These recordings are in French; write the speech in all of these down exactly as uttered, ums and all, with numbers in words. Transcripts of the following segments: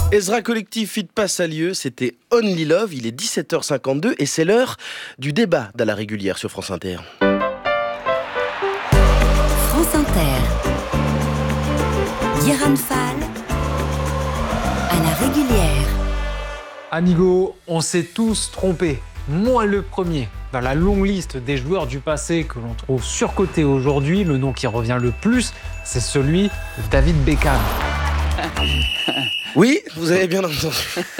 Ezra Collective Fit passe à lieu, c'était Only Love, il est dix-sept heures cinquante-deux et c'est l'heure du débat d'À la régulière sur France Inter. France Inter. Guérin Fall, à la régulière. Amigo, on s'est tous trompés. Moi le premier. Dans la longue liste des joueurs du passé que l'on trouve surcotés aujourd'hui, le nom qui revient le plus, c'est celui de David Beckham. Oui, vous avez bien entendu.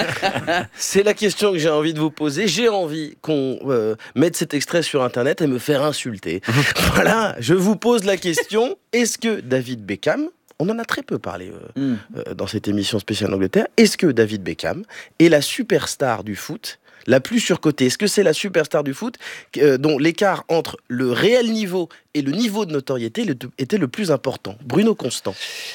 C'est la question que j'ai envie de vous poser. J'ai envie qu'on euh, mette cet extrait sur Internet et me faire insulter. Voilà, je vous pose la question. Est-ce que David Beckham, on en a très peu parlé euh, mm. euh, dans cette émission spéciale Angleterre, est-ce que David Beckham est la superstar du foot la plus surcotée? Est-ce que c'est la superstar du foot euh, dont l'écart entre le réel niveau et le niveau de notoriété le, était le plus important? Bruno Constant.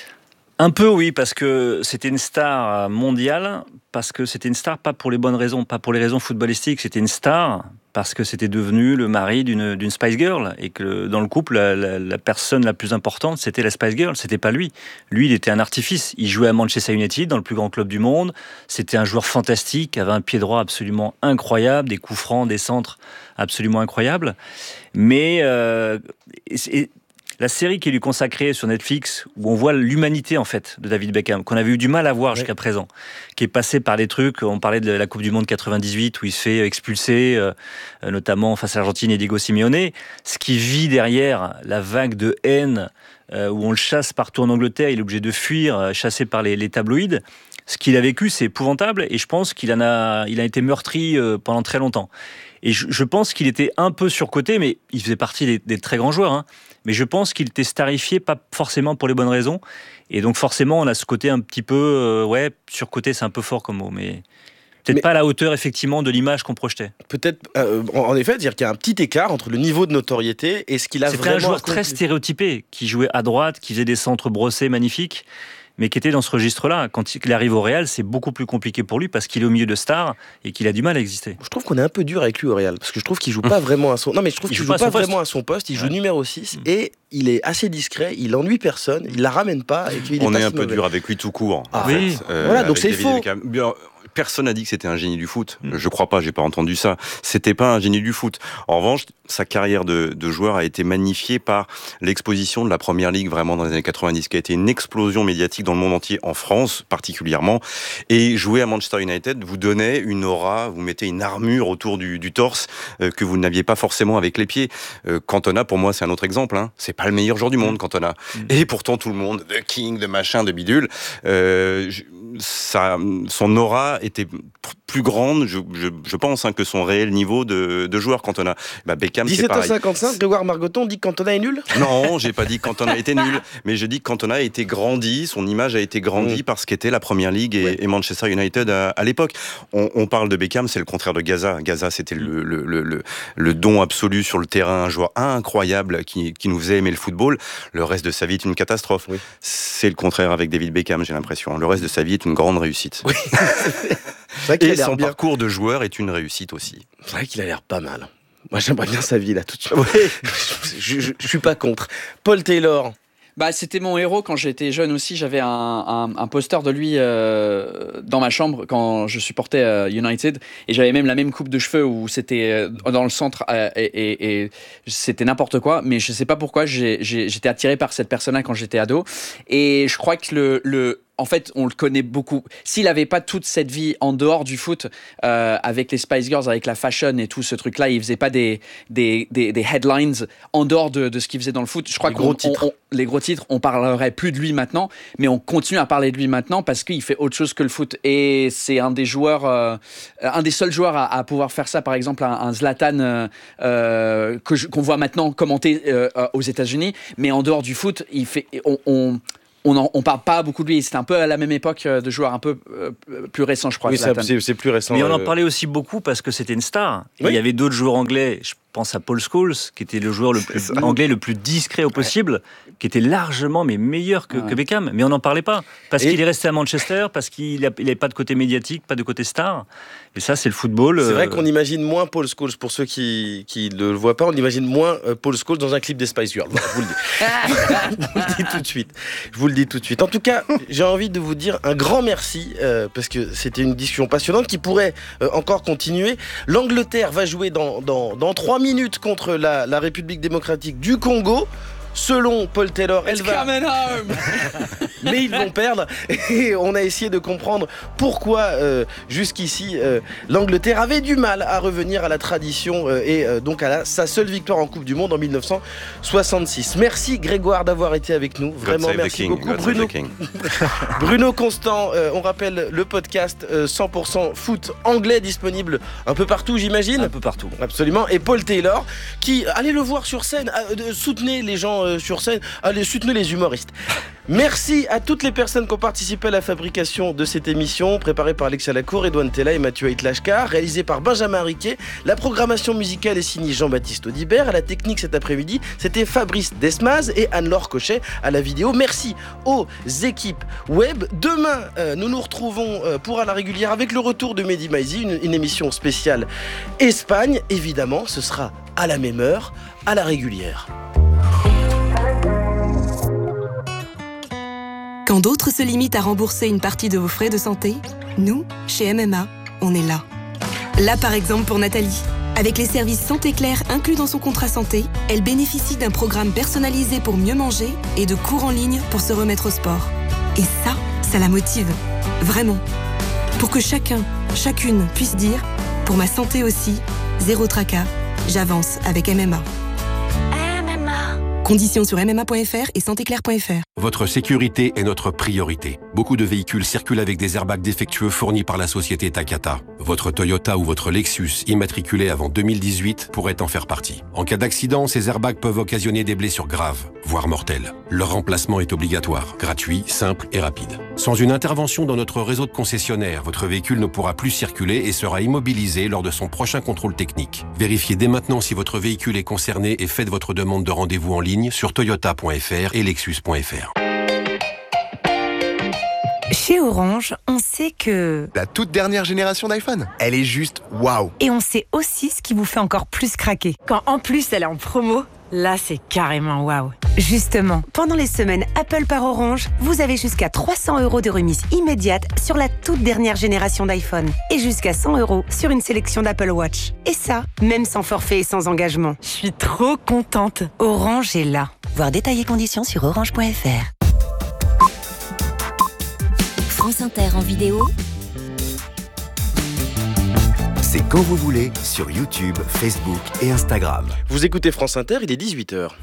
Un peu oui, parce que c'était une star mondiale, parce que c'était une star pas pour les bonnes raisons, pas pour les raisons footballistiques, c'était une star parce que c'était devenu le mari d'une, d'une Spice Girl, et que dans le couple, la, la, la personne la plus importante, c'était la Spice Girl, c'était pas lui. Lui, il était un artifice, il jouait à Manchester United, dans le plus grand club du monde, c'était un joueur fantastique, avait un pied droit absolument incroyable, des coups francs, des centres absolument incroyables, mais... Euh, et, et, la série qui est lui consacrée sur Netflix, où on voit l'humanité en fait de David Beckham, qu'on avait eu du mal à voir ouais. jusqu'à présent, qui est passé par des trucs, on parlait de la Coupe du Monde quatre-vingt-dix-huit, où il se fait expulser, euh, notamment face à l'Argentine et Diego Simeone, ce qui vit derrière la vague de haine, euh, où on le chasse partout en Angleterre, il est obligé de fuir, euh, chassé par les, les tabloïds. Ce qu'il a vécu, c'est épouvantable, et je pense qu'il en a, il a été meurtri euh, pendant très longtemps. Et je, je pense qu'il était un peu surcoté, mais il faisait partie des, des très grands joueurs, hein. Mais je pense qu'il était starifié, pas forcément pour les bonnes raisons. Et donc forcément, on a ce côté un petit peu... Euh, ouais, surcoté, c'est un peu fort comme mot, mais... Peut-être mais pas à la hauteur, effectivement, de l'image qu'on projetait. Peut-être, euh, en effet, dire qu'il y a un petit écart entre le niveau de notoriété et ce qu'il a C'était vraiment... C'était un joueur accompli. Très stéréotypé, qui jouait à droite, qui faisait des centres brossés magnifiques, mais qui était dans ce registre-là. Quand il arrive au Real, c'est beaucoup plus compliqué pour lui parce qu'il est au milieu de stars et qu'il a du mal à exister. Je trouve qu'on est un peu dur avec lui au Real, parce que je trouve qu'il joue pas vraiment à son... Non, mais je trouve il qu'il joue, joue pas, pas vraiment à son poste, il joue ouais. numéro six, mmh. et il est assez discret, il ennuie personne, il la ramène pas. Et qu'il est On pas est si un peu mauvais. dur avec lui tout court. Ah, oui. Euh, voilà, donc c'est David faux. Beckham. Personne n'a dit que c'était un génie du foot. Mmh. Je crois pas, j'ai pas entendu ça. C'était pas un génie du foot. En revanche, sa carrière de, de joueur a été magnifiée par l'exposition de la Première Ligue vraiment dans les années quatre-vingt-dix, qui a été une explosion médiatique dans le monde entier, en France particulièrement. Et jouer à Manchester United vous donnait une aura, vous mettez une armure autour du, du torse euh, que vous n'aviez pas forcément avec les pieds. Euh, Cantona, pour moi, c'est un autre exemple. Hein. C'est pas le meilleur joueur du monde, Cantona. Mmh. Et pourtant, tout le monde, The King, de machin, de bidule, euh, ça, son aura était plus grande, je, je, je pense, hein, que son réel niveau de, de joueur, Cantona. Bah, Beckham, c'est pareil. dix-sept heures cinquante-cinq, Grégoire Margoton dit que Cantona est nul ? Non, j'ai pas dit que Cantona était nul, mais je dis que Cantona a été grandi, son image a été grandie mmh. parce qu'était la Première Ligue et, ouais. et Manchester United à, à l'époque. On, on parle de Beckham, c'est le contraire de Gaza. Gaza, c'était le, le, le, le, le don absolu sur le terrain, un joueur incroyable qui, qui nous faisait aimer le football. Le reste de sa vie est une catastrophe. Oui. C'est le contraire avec David Beckham, j'ai l'impression. Le reste de sa vie est une grande réussite. Oui. Et son bien. Parcours de joueur est une réussite aussi. C'est vrai qu'il a l'air pas mal. Moi, j'aimerais bien sa vie, là, tout de suite. Oui. je, je, je suis pas contre. Paul Taylor. Bah, c'était mon héros quand j'étais jeune aussi. J'avais un, un, un poster de lui euh, dans ma chambre quand je supportais euh, United. Et j'avais même la même coupe de cheveux où c'était euh, dans le centre euh, et, et, et c'était n'importe quoi. Mais je sais pas pourquoi j'ai, j'ai, j'étais attiré par cette personne-là quand j'étais ado. Et je crois que le... le en fait, on le connaît beaucoup. S'il n'avait pas toute cette vie en dehors du foot, euh, avec les Spice Girls, avec la fashion et tout ce truc-là, il faisait pas des, des, des, des headlines en dehors de, de ce qu'il faisait dans le foot. Je crois les qu'on, gros titres. On, on, les gros titres, on parlerait plus de lui maintenant, mais on continue à parler de lui maintenant parce qu'il fait autre chose que le foot. Et c'est un des joueurs, euh, un des seuls joueurs à, à pouvoir faire ça. Par exemple, un, un Zlatan euh, euh, que je, qu'on voit maintenant commenter euh, aux États-Unis, mais en dehors du foot, il fait, on, on On ne parle pas beaucoup de lui. C'était un peu à la même époque de joueurs un peu euh, plus récents, je crois. Oui, c'est, c'est plus récent. Mais on en euh... parlait aussi beaucoup parce que c'était une star. Oui. Il y avait d'autres joueurs anglais. Je pense à Paul Scholes, qui était le joueur le plus anglais le plus discret au possible, ouais. qui était largement mais meilleur que, ouais. que Beckham, mais on n'en parlait pas parce et... qu'il est resté à Manchester, parce qu'il n'avait pas de côté médiatique, pas de côté star. Et ça, c'est le football. C'est euh... vrai qu'on imagine moins Paul Scholes, pour ceux qui qui ne le voient pas, on imagine moins euh, Paul Scholes dans un clip des Spice Girls. Voilà, je vous le dis. Je vous le dis tout de suite. Je vous le dis tout de suite. En tout cas, j'ai envie de vous dire un grand merci euh, parce que c'était une discussion passionnante qui pourrait euh, encore continuer. L'Angleterre va jouer dans dans dans trois minutes contre la la République démocratique du Congo. Selon Paul Taylor, elle va... mais ils vont perdre. Et on a essayé de comprendre pourquoi euh, jusqu'ici euh, l'Angleterre avait du mal à revenir à la tradition euh, et euh, donc à la, sa seule victoire en Coupe du Monde en dix-neuf cent soixante-six. Merci Grégoire d'avoir été avec nous. Vraiment merci beaucoup. Bruno, Bruno Constant, euh, on rappelle le podcast euh, cent pour cent foot anglais disponible un peu partout, j'imagine. Un peu partout. Absolument. Et Paul Taylor qui, allez le voir sur scène, euh, soutenez les gens sur scène, allez soutenez les humoristes. Merci à toutes les personnes qui ont participé à la fabrication de cette émission, préparée par Alexia Lacour, Edouane Tella et Mathieu Aitlashkar, réalisée par Benjamin Riquet. La programmation musicale est signée Jean-Baptiste Audibert. À la technique cet après-midi, c'était Fabrice Desmaz et Anne-Laure Cochet à la vidéo. Merci aux équipes web. Demain, euh, nous nous retrouvons euh, pour À la régulière avec le retour de Mehdi Maizi, une, une émission spéciale Espagne. Évidemment, ce sera à la même heure, à la régulière. Quand d'autres se limitent à rembourser une partie de vos frais de santé, nous, chez M M A, on est là. Là, par exemple, pour Nathalie. Avec les services Santé Claire inclus dans son contrat santé, elle bénéficie d'un programme personnalisé pour mieux manger et de cours en ligne pour se remettre au sport. Et ça, ça la motive. Vraiment. Pour que chacun, chacune puisse dire « Pour ma santé aussi, zéro tracas, j'avance avec M M A ». Conditions sur m m a point f r et santé claire point f r. Votre sécurité est notre priorité. Beaucoup de véhicules circulent avec des airbags défectueux fournis par la société Takata. Votre Toyota ou votre Lexus immatriculé avant deux mille dix-huit pourrait en faire partie. En cas d'accident, ces airbags peuvent occasionner des blessures graves, voire mortelles. Leur remplacement est obligatoire, gratuit, simple et rapide. Sans une intervention dans notre réseau de concessionnaires, votre véhicule ne pourra plus circuler et sera immobilisé lors de son prochain contrôle technique. Vérifiez dès maintenant si votre véhicule est concerné et faites votre demande de rendez-vous en ligne sur toyota point f r et lexus point f r. Chez Orange, on sait que... La toute dernière génération d'iPhone, elle est juste waouh. Et on sait aussi ce qui vous fait encore plus craquer. Quand en plus elle est en promo, là c'est carrément waouh. Justement, pendant les semaines Apple par Orange, vous avez jusqu'à trois cents euros de remise immédiate sur la toute dernière génération d'iPhone. Et jusqu'à cent euros sur une sélection d'Apple Watch. Et ça, même sans forfait et sans engagement. Je suis trop contente. Orange est là. Voir détails et conditions sur orange point f r. France Inter en vidéo. C'est quand vous voulez sur YouTube, Facebook et Instagram. Vous écoutez France Inter, il est dix-huit heures.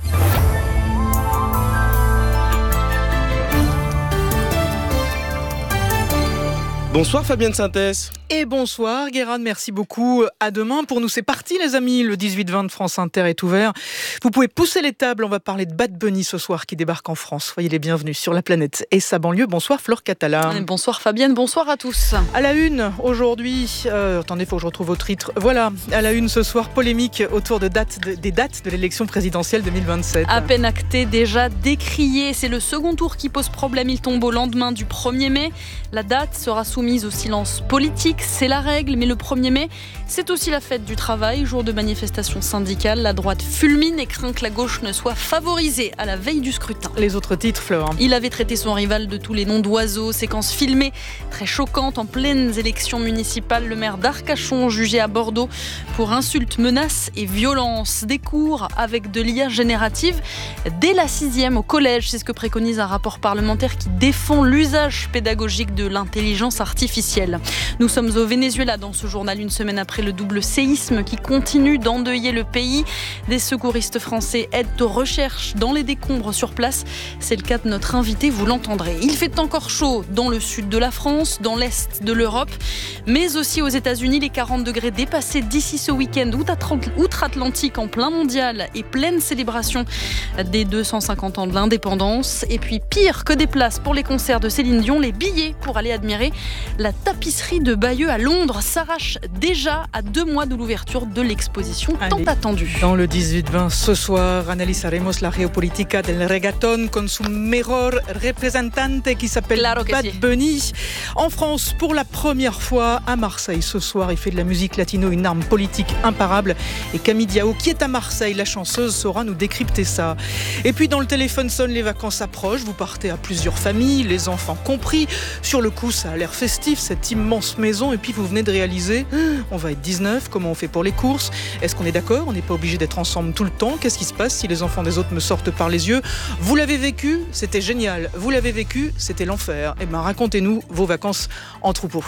Bonsoir Fabienne Synthèse. Et bonsoir Guérin, merci beaucoup. À demain. Pour nous, c'est parti les amis. Le dix-huit vingt de France Inter est ouvert. Vous pouvez pousser les tables. On va parler de Bad Bunny ce soir qui débarque en France. Soyez les bienvenus sur la planète et sa banlieue. Bonsoir Flore Catala. Bonsoir Fabienne, bonsoir à tous. À la une aujourd'hui, euh, attendez, il faut que je retrouve vos titres. Voilà, à la une ce soir, polémique autour de date de, des dates de l'élection présidentielle deux mille vingt-sept. À peine acté, déjà décrié. C'est le second tour qui pose problème. Il tombe au lendemain du premier mai. La date sera soumise au silence politique. C'est la règle, mais le premier mai, c'est aussi la fête du travail, jour de manifestation syndicale. La droite fulmine et craint que la gauche ne soit favorisée à la veille du scrutin. Les autres titres, Fleur. Il avait traité son rival de tous les noms d'oiseaux, séquence filmée très choquante en pleines élections municipales. Le maire d'Arcachon jugé à Bordeaux pour insultes, menaces et violences. Des cours avec de l'I A générative dès la sixième au collège. C'est ce que préconise un rapport parlementaire qui défend l'usage pédagogique de l'intelligence artificielle. Nous sommes au Venezuela dans ce journal, une semaine après le double séisme qui continue d'endeuiller le pays. Des secouristes français aident aux recherches dans les décombres sur place. C'est le cas de notre invité, vous l'entendrez. Il fait encore chaud dans le sud de la France, dans l'est de l'Europe, mais aussi aux États-Unis. Les quarante degrés dépassés d'ici ce week-end outre-Atlantique en plein mondial et pleine célébration des deux cent cinquante ans de l'indépendance. Et puis pire que des places pour les concerts de Céline Dion, les billets pour aller admirer la tapisserie de Bayeux Bayeux à Londres s'arrache déjà à deux mois de l'ouverture de l'exposition tant Allez. attendue. Dans le dix-huit vingt ce soir, analizaremos la geopolítica del reggaeton con su mejor representante qui s'appelle Claro que Bad sí. Bunny. En France, pour la première fois à Marseille ce soir, il fait de la musique latino une arme politique imparable. Et Camille Diao, qui est à Marseille, la chanteuse, saura nous décrypter ça. Et puis dans le téléphone sonne, les vacances approchent, vous partez à plusieurs familles, les enfants compris. Sur le coup, ça a l'air festif, cette immense maison, et puis vous venez de réaliser, on va être dix-neuf, comment on fait pour les courses? Est-ce qu'on est d'accord? On n'est pas obligé d'être ensemble tout le temps. Qu'est-ce qui se passe si les enfants des autres me sortent par les yeux? Vous l'avez vécu, c'était génial. Vous l'avez vécu, c'était l'enfer. Eh bien, racontez-nous vos vacances en troupeau.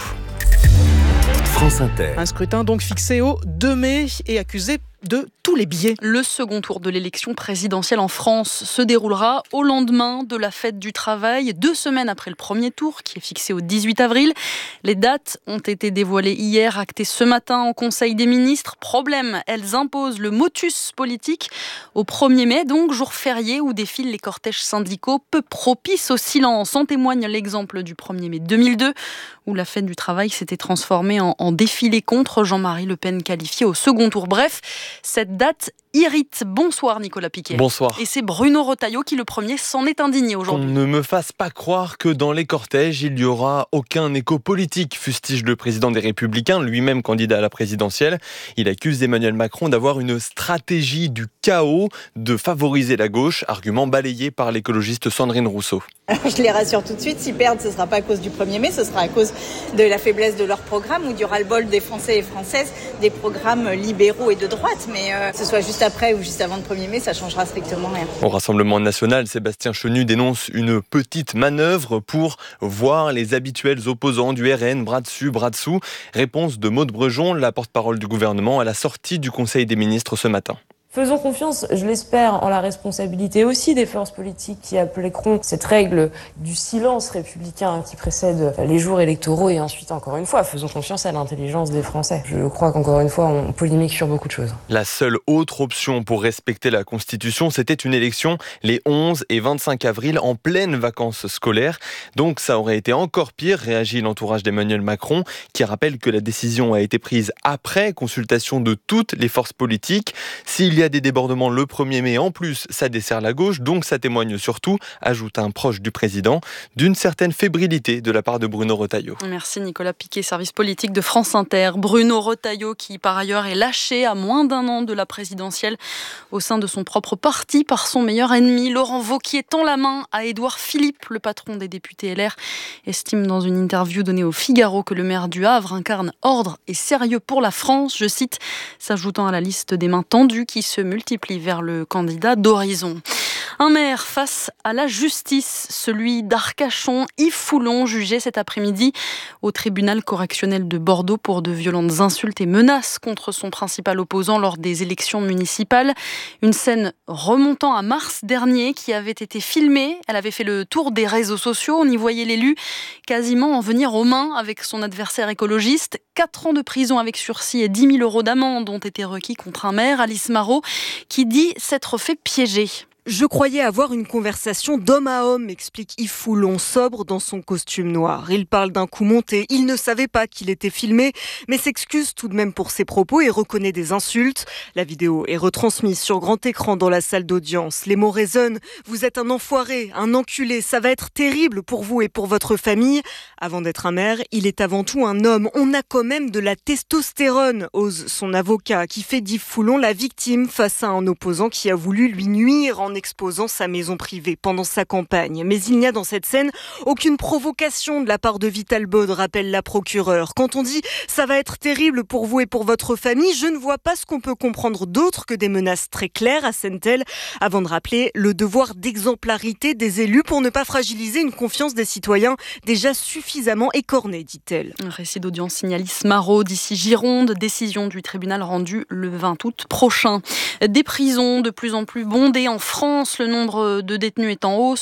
France Inter. Un scrutin donc fixé au deux mai et accusé de tous les biais. Le second tour de l'élection présidentielle en France se déroulera au lendemain de la fête du travail, deux semaines après le premier tour qui est fixé au dix-huit avril. Les dates ont été dévoilées hier, actées ce matin au Conseil des ministres. Problème, elles imposent le motus politique au premier mai, donc jour férié où défilent les cortèges syndicaux, peu propices au silence. En témoigne l'exemple du premier mai deux mille deux où la fête du travail s'était transformée en, en défilé contre Jean-Marie Le Pen qualifié au second tour. Bref, cette date irrite. Bonsoir Nicolas Piquet. Bonsoir. Et c'est Bruno Retailleau qui, le premier, s'en est indigné aujourd'hui. Qu'on ne me fasse pas croire que dans les cortèges, il n'y aura aucun écho politique, fustige le président des Républicains, lui-même candidat à la présidentielle. Il accuse Emmanuel Macron d'avoir une stratégie du chaos, de favoriser la gauche, argument balayé par l'écologiste Sandrine Rousseau. Je les rassure tout de suite, s'ils perdent, ce ne sera pas à cause du premier mai, ce sera à cause de la faiblesse de leur programme ou du ras-le-bol des Français et Françaises, des programmes libéraux et de droite. Mais euh, que ce soit juste après ou juste avant le premier mai, ça ne changera strictement rien. Au Rassemblement national, Sébastien Chenu dénonce une petite manœuvre pour voir les habituels opposants du R N, bras dessus, bras dessous. Réponse de Maude Brejon, la porte-parole du gouvernement, à la sortie du Conseil des ministres ce matin. Faisons confiance, je l'espère, en la responsabilité aussi des forces politiques qui appliqueront cette règle du silence républicain qui précède les jours électoraux et ensuite, encore une fois, faisons confiance à l'intelligence des Français. Je crois qu'encore une fois, on polémique sur beaucoup de choses. La seule autre option pour respecter la Constitution, c'était une élection les onze et vingt-cinq avril en pleine vacances scolaires. Donc ça aurait été encore pire, réagit l'entourage d'Emmanuel Macron, qui rappelle que la décision a été prise après consultation de toutes les forces politiques. S'il y a des débordements le premier mai, en plus, ça dessert la gauche, donc ça témoigne surtout, ajoute un proche du président, d'une certaine fébrilité de la part de Bruno Retailleau. Merci Nicolas Piquet, service politique de France Inter. Bruno Retailleau qui, par ailleurs, est lâché à moins d'un an de la présidentielle au sein de son propre parti par son meilleur ennemi. Laurent Wauquiez tend la main à Édouard Philippe, le patron des députés L R, estime dans une interview donnée au Figaro que le maire du Havre incarne ordre et sérieux pour la France, je cite, s'ajoutant à la liste des mains tendues qui se multiplie vers le candidat d'Horizon. Un maire face à la justice, celui d'Arcachon, Yves Foulon, jugé cet après-midi au tribunal correctionnel de Bordeaux pour de violentes insultes et menaces contre son principal opposant lors des élections municipales. Une scène remontant à mars dernier qui avait été filmée. Elle avait fait le tour des réseaux sociaux. On y voyait l'élu quasiment en venir aux mains avec son adversaire écologiste. Quatre ans de prison avec sursis et dix mille euros d'amende ont été requis contre un maire, Alice Marot, qui dit s'être fait piéger. Je croyais avoir une conversation d'homme à homme, explique Yves Foulon, sobre dans son costume noir. Il parle d'un coup monté, il ne savait pas qu'il était filmé, mais s'excuse tout de même pour ses propos et reconnaît des insultes. La vidéo est retransmise sur grand écran dans la salle d'audience. Les mots résonnent, vous êtes un enfoiré, un enculé, ça va être terrible pour vous et pour votre famille. Avant d'être un maire, il est avant tout un homme. On a quand même de la testostérone, ose son avocat, qui fait d'Yves Foulon la victime face à un opposant qui a voulu lui nuire en en exposant sa maison privée pendant sa campagne. Mais il n'y a dans cette scène aucune provocation de la part de Vital Baude, rappelle la procureure. Quand on dit « ça va être terrible pour vous et pour votre famille », je ne vois pas ce qu'on peut comprendre d'autre que des menaces très claires, assène-t-elle, avant de rappeler le devoir d'exemplarité des élus pour ne pas fragiliser une confiance des citoyens déjà suffisamment écornée, dit-elle. Un récit d'audience signale Alice Marot d'ici Gironde, décision du tribunal rendue le vingt août prochain. Des prisons de plus en plus bondées en France, le nombre de détenus est en hausse, plus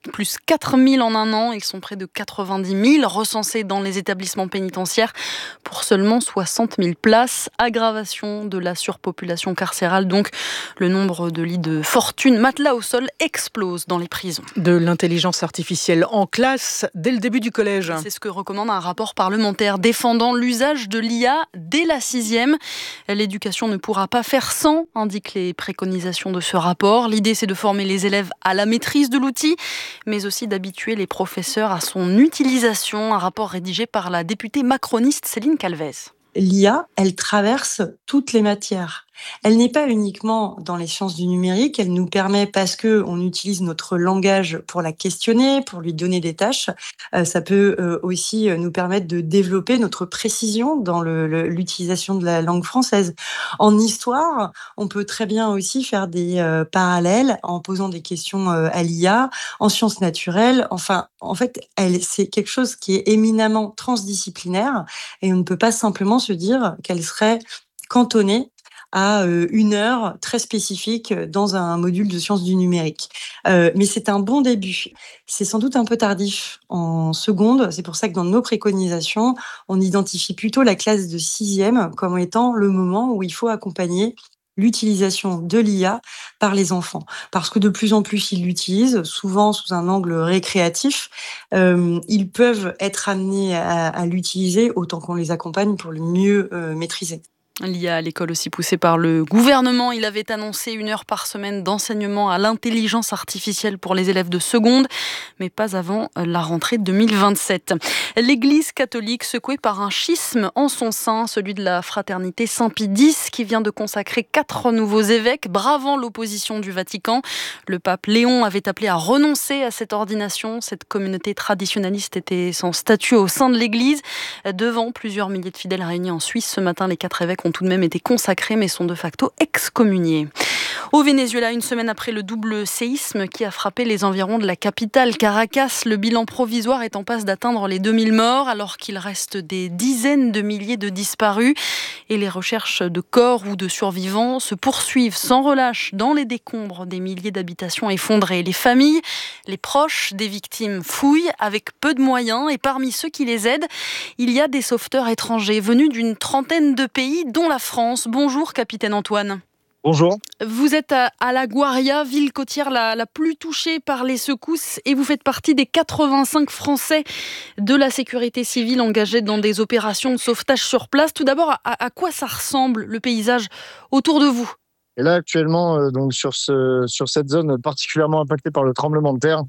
plus quatre mille en un an. Ils sont près de quatre-vingt-dix mille recensés dans les établissements pénitentiaires pour seulement soixante mille places. Aggravation de la surpopulation carcérale, donc le nombre de lits de fortune, matelas au sol, explose dans les prisons. De l'intelligence artificielle en classe dès le début du collège. C'est ce que recommande un rapport parlementaire défendant l'usage de l'I A dès la sixième. L'éducation ne pourra pas faire sans, indiquent les préconisations de ce rapport. L'idée, c'est de former les élèves à la maîtrise de l'outil, mais aussi d'habituer les professeurs à son utilisation. Un rapport rédigé par la députée macroniste Céline Calvez. L'I A, elle traverse toutes les matières. Elle n'est pas uniquement dans les sciences du numérique, elle nous permet, parce que on utilise notre langage pour la questionner, pour lui donner des tâches, euh, ça peut euh, aussi nous permettre de développer notre précision dans le, le, l'utilisation de la langue française. En histoire, on peut très bien aussi faire des euh, parallèles en posant des questions euh, à l'I A, en sciences naturelles. Enfin, en fait, elle, c'est quelque chose qui est éminemment transdisciplinaire et on ne peut pas simplement se dire qu'elle serait cantonnée à une heure très spécifique dans un module de sciences du numérique. Euh, mais c'est un bon début. C'est sans doute un peu tardif en seconde. C'est pour ça que dans nos préconisations, on identifie plutôt la classe de sixième comme étant le moment où il faut accompagner l'utilisation de l'I A par les enfants. Parce que de plus en plus, ils l'utilisent, souvent sous un angle récréatif. Euh, ils peuvent être amenés à, à l'utiliser autant qu'on les accompagne pour le mieux euh, maîtriser. L'I A à l'école aussi poussée par le gouvernement. Il avait annoncé une heure par semaine d'enseignement à l'intelligence artificielle pour les élèves de seconde, mais pas avant la rentrée deux mille vingt-sept. L'Église catholique secouée par un schisme en son sein, celui de la fraternité Saint-Pie X, qui vient de consacrer quatre nouveaux évêques, bravant l'opposition du Vatican. Le pape Léon avait appelé à renoncer à cette ordination. Cette communauté traditionnaliste était sans statut au sein de l'Église. Devant plusieurs milliers de fidèles réunis en Suisse ce matin, les quatre évêques ont tout de même été consacrés mais sont de facto excommuniés. Au Venezuela, une semaine après le double séisme qui a frappé les environs de la capitale Caracas, le bilan provisoire est en passe d'atteindre les deux mille morts alors qu'il reste des dizaines de milliers de disparus et les recherches de corps ou de survivants se poursuivent sans relâche dans les décombres des milliers d'habitations effondrées. Les familles, les proches des victimes fouillent avec peu de moyens et parmi ceux qui les aident, il y a des sauveteurs étrangers venus d'une trentaine de pays dont la France. Bonjour capitaine Antoine. Bonjour. Vous êtes à, à La Guaria, ville côtière la, la plus touchée par les secousses et vous faites partie des quatre-vingt-cinq Français de la sécurité civile engagés dans des opérations de sauvetage sur place. Tout d'abord, à, à quoi ça ressemble le paysage autour de vous ? Et là actuellement, euh, donc sur, ce, sur cette zone particulièrement impactée par le tremblement de terre,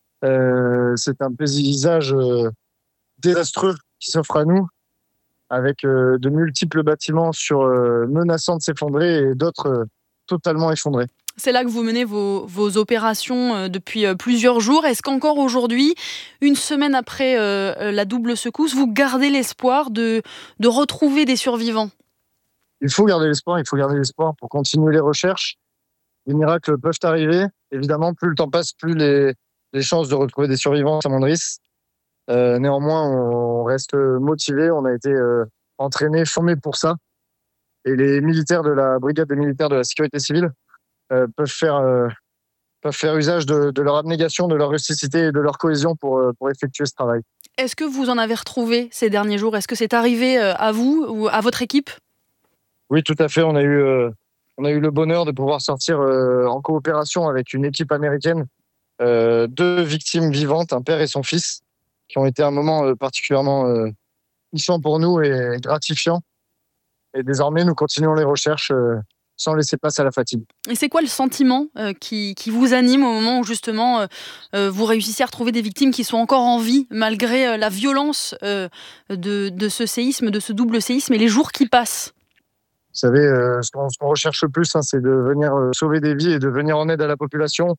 euh, c'est un paysage euh, désastreux qui s'offre à nous, avec euh, de multiples bâtiments sur, euh, menaçant de s'effondrer et d'autres euh, totalement effondrés. C'est là que vous menez vos, vos opérations euh, depuis euh, plusieurs jours. Est-ce qu'encore aujourd'hui, une semaine après euh, la double secousse, vous gardez l'espoir de, de retrouver des survivants ? Il faut garder l'espoir, il faut garder l'espoir pour continuer les recherches. Les miracles peuvent arriver. Évidemment, plus le temps passe, plus les, les chances de retrouver des survivants s'amoindrissent. Euh, néanmoins, on reste motivé, on a été euh, entraîné, formé pour ça. Et les militaires de la brigade des militaires de la sécurité civile euh, peuvent faire euh, peuvent faire usage de, de leur abnégation, de leur rusticité et de leur cohésion pour euh, pour effectuer ce travail. Est-ce que vous en avez retrouvé ces derniers jours ? Est-ce que c'est arrivé à vous ou à votre équipe ? Oui, tout à fait. On a eu euh, on a eu le bonheur de pouvoir sortir euh, en coopération avec une équipe américaine euh, deux victimes vivantes, un père et son fils, qui ont été un moment euh, particulièrement euh, touchant pour nous et gratifiant. Et désormais, nous continuons les recherches euh, sans laisser place à la fatigue. Et c'est quoi le sentiment euh, qui, qui vous anime au moment où justement euh, euh, vous réussissez à retrouver des victimes qui sont encore en vie malgré euh, la violence euh, de, de ce séisme, de ce double séisme et les jours qui passent ? Vous savez, euh, ce, qu'on, ce qu'on recherche le plus, hein, c'est de venir euh, sauver des vies et de venir en aide à la population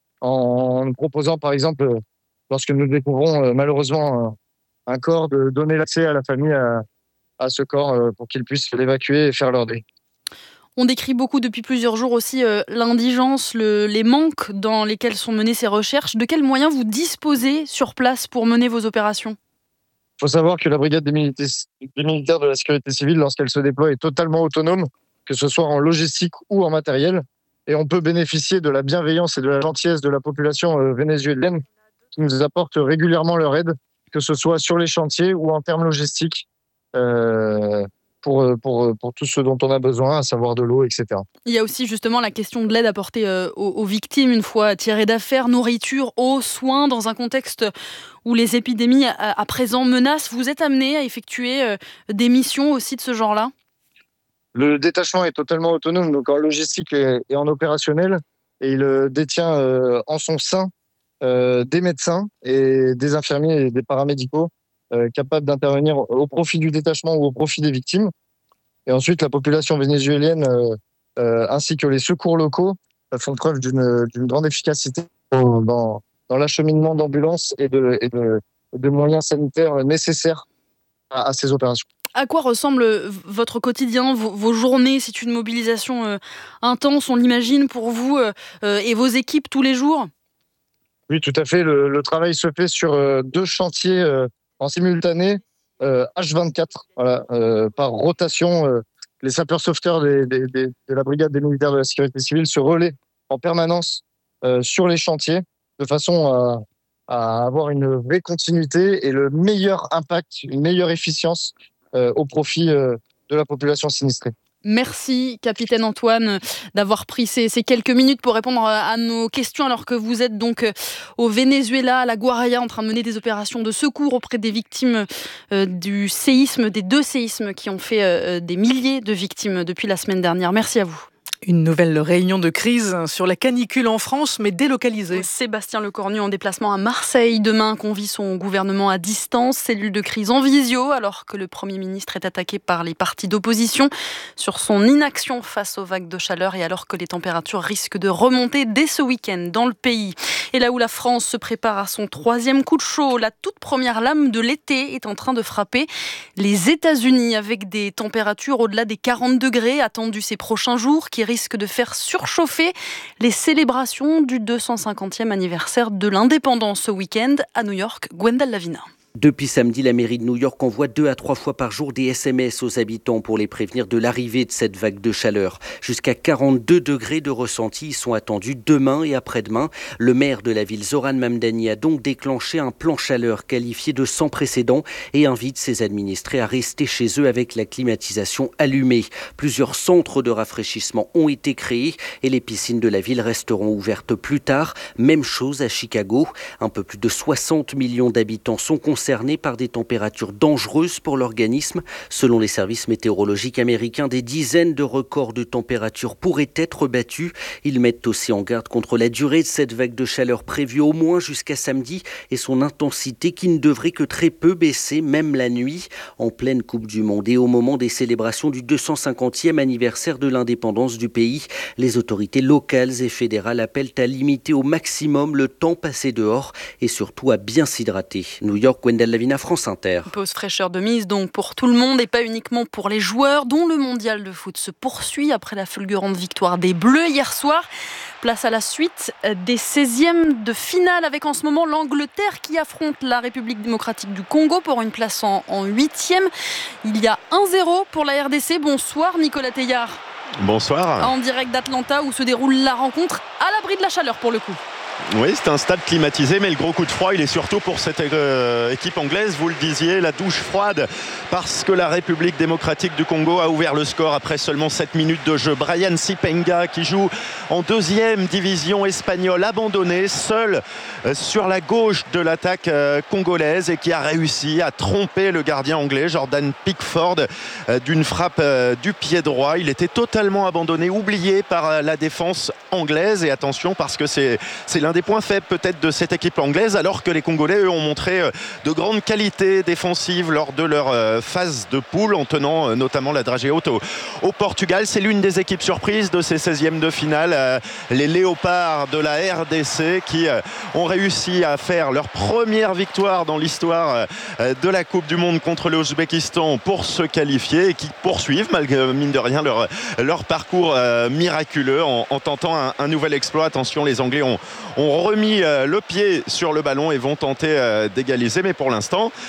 en nous proposant, par exemple, euh, lorsque nous découvrons euh, malheureusement un, un corps, de donner l'accès à la famille à, à ce corps euh, pour qu'ils puissent l'évacuer et faire leur deuil. On décrit beaucoup depuis plusieurs jours aussi euh, l'indigence, le, les manques dans lesquels sont menées ces recherches. De quels moyens vous disposez sur place pour mener vos opérations ? Il faut savoir que la brigade des militaires, des militaires de la sécurité civile, lorsqu'elle se déploie, est totalement autonome, que ce soit en logistique ou en matériel. Et on peut bénéficier de la bienveillance et de la gentillesse de la population euh, vénézuélienne qui nous apportent régulièrement leur aide, que ce soit sur les chantiers ou en termes logistiques, euh, pour, pour, pour tout ce dont on a besoin, à savoir de l'eau, et cetera. Il y a aussi justement la question de l'aide apportée euh, aux, aux victimes une fois tirées d'affaire, nourriture, eau, soins, dans un contexte où les épidémies à, à présent menacent. Vous êtes amené à effectuer euh, des missions aussi de ce genre-là ? Le détachement est totalement autonome, donc en logistique et, et en opérationnel, et il euh, détient euh, en son sein euh, des médecins et des infirmiers et des paramédicaux euh, capables d'intervenir au profit du détachement ou au profit des victimes. Et ensuite, la population vénézuélienne euh, euh, ainsi que les secours locaux euh, font preuve d'une, d'une grande efficacité dans, dans, dans l'acheminement d'ambulances et de, et de, de moyens sanitaires nécessaires à, à ces opérations. À quoi ressemble votre quotidien, vos, vos journées ? C'est une mobilisation euh, intense, on l'imagine, pour vous euh, euh, et vos équipes tous les jours ? Oui, tout à fait. Le, le travail se fait sur euh, deux chantiers euh, en simultané, euh, H vingt-quatre, voilà, euh, par rotation. Euh, les sapeurs-sauveteurs des, des, des, de la brigade des militaires de la sécurité civile se relaient en permanence euh, sur les chantiers, de façon à, à avoir une vraie continuité et le meilleur impact, une meilleure efficience euh, au profit euh, de la population sinistrée. Merci, capitaine Antoine, d'avoir pris ces, ces quelques minutes pour répondre à nos questions, alors que vous êtes donc au Venezuela, à la Guaraya, en train de mener des opérations de secours auprès des victimes euh, du séisme, des deux séismes qui ont fait euh, des milliers de victimes depuis la semaine dernière. Merci à vous. Une nouvelle réunion de crise sur la canicule en France, mais délocalisée. Sébastien Lecornu en déplacement à Marseille demain convie son gouvernement à distance, cellule de crise en visio, alors que le Premier ministre est attaqué par les partis d'opposition sur son inaction face aux vagues de chaleur et alors que les températures risquent de remonter dès ce week-end dans le pays. Et là où la France se prépare à son troisième coup de chaud, la toute première lame de l'été est en train de frapper les États-Unis avec des températures au-delà des quarante degrés attendues ces prochains jours qui risque de faire surchauffer les célébrations du deux cent cinquantième anniversaire de l'indépendance ce week-end à New York. Gwendal Lavina. Depuis samedi, la mairie de New York envoie deux à trois fois par jour des S M S aux habitants pour les prévenir de l'arrivée de cette vague de chaleur. Jusqu'à quarante-deux degrés de ressenti sont attendus demain et après-demain. Le maire de la ville, Zoran Mamdani, a donc déclenché un plan chaleur qualifié de sans précédent et invite ses administrés à rester chez eux avec la climatisation allumée. Plusieurs centres de rafraîchissement ont été créés et les piscines de la ville resteront ouvertes plus tard. Même chose à Chicago. Un peu plus de soixante millions d'habitants sont concernés par des températures dangereuses pour l'organisme. Selon les services météorologiques américains, des dizaines de records de température pourraient être battus. Ils mettent aussi en garde contre la durée de cette vague de chaleur prévue au moins jusqu'à samedi et son intensité qui ne devrait que très peu baisser, même la nuit. En pleine Coupe du Monde et au moment des célébrations du deux cent cinquantième anniversaire de l'indépendance du pays, les autorités locales et fédérales appellent à limiter au maximum le temps passé dehors et surtout à bien s'hydrater. New York, Gwendal Lavina, France Inter. Pause fraîcheur de mise donc pour tout le monde et pas uniquement pour les joueurs, dont le mondial de foot se poursuit après la fulgurante victoire des Bleus hier soir. Place à la suite des seizièmes de finale avec en ce moment l'Angleterre qui affronte la République démocratique du Congo pour une place en, en huitième. Il y a un zéro pour la R D C. Bonsoir Nicolas Teillard. Bonsoir. En direct d'Atlanta où se déroule la rencontre à l'abri de la chaleur pour le coup. Oui, c'est un stade climatisé, mais le gros coup de froid, il est surtout pour cette euh, équipe anglaise. Vous le disiez, la douche froide, parce que la République démocratique du Congo a ouvert le score après seulement sept minutes de jeu. Brian Sipenga, qui joue en deuxième division espagnole, abandonné, seul euh, sur la gauche de l'attaque euh, congolaise et qui a réussi à tromper le gardien anglais, Jordan Pickford, euh, d'une frappe euh, du pied droit. Il était totalement abandonné, oublié par euh, la défense anglaise. Et attention, parce que c'est, c'est l'un des points faibles peut-être de cette équipe anglaise, alors que les Congolais eux ont montré de grandes qualités défensives lors de leur phase de poule en tenant notamment la dragée haute au, au Portugal. C'est l'une des équipes surprises de ces seizièmes de finale, les Léopards de la R D C qui ont réussi à faire leur première victoire dans l'histoire de la Coupe du Monde contre l'Ouzbékistan pour se qualifier et qui poursuivent malgré mine de rien leur, leur parcours miraculeux en, en tentant un, un nouvel exploit. Attention, les Anglais ont ont remis le pied sur le ballon et vont tenter d'égaliser, mais pour l'instant